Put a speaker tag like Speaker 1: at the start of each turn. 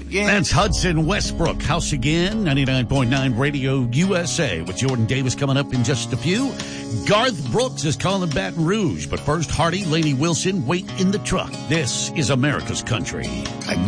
Speaker 1: Yeah.
Speaker 2: That's Hudson Westbrook. House Again, 99.9 Radio USA with Jordan Davis coming up in just a few. Garth Brooks is calling Baton Rouge. But first, Hardy, Lainey Wilson, Wait in the Truck. This is America's Country.
Speaker 1: I